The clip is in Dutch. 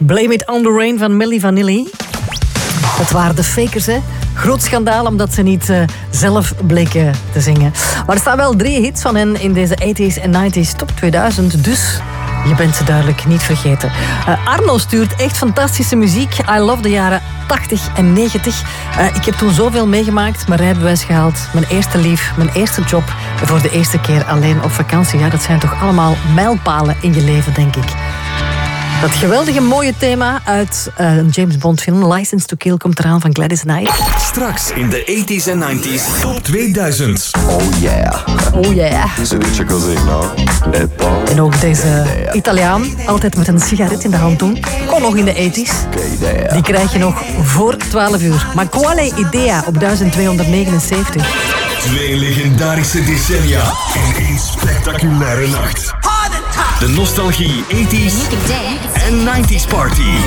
Blame It on the Rain van Milli Vanilli. Het waren de fakers, hè. Groot schandaal omdat ze niet zelf bleken te zingen. Maar er staan wel 3 hits van hen in deze 80s en 90s top 2000. Dus je bent ze duidelijk niet vergeten. Arno stuurt echt fantastische muziek. I love de jaren 80 en 90. Ik heb toen zoveel meegemaakt. Mijn rijbewijs gehaald. Mijn eerste lief. Mijn eerste job. En voor de eerste keer alleen op vakantie. Ja, dat zijn toch allemaal mijlpalen in je leven, denk ik. Dat geweldige mooie thema uit een James Bond film, License to Kill, komt eraan van Gladys Knight. Straks in de 80s en 90s top 2000. Oh yeah. Oh yeah. Si così, no? E poi... En ook deze Italiaan, altijd met een sigaret in de hand doen. Kon nog in de 80s. Die krijg je nog voor 12 uur. Maar quale idea op 1279. 2 legendarische decennia in 1 spectaculaire nacht. De nostalgie 80s en 90s party.